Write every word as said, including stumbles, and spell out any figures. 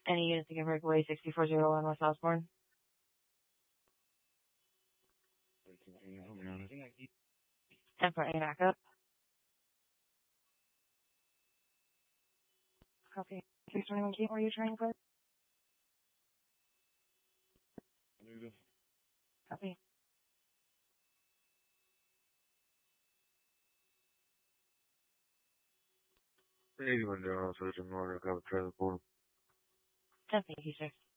Any units to breakaway sixty-four oh one West Osborne? ten for A backup. Copy. six twenty-one Kate, where are you trying for? Copy. eighty-one General Surgeon Motor, cover trailer portal. ten, thank you, sir.